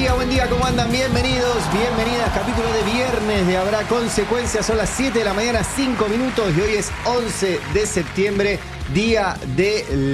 buen día, ¿cómo andan? Bienvenidos, bienvenidas. Capítulo de viernes de Habrá Consecuencias. Son las 7 de la mañana, 5 minutos y hoy es 11 de septiembre, día de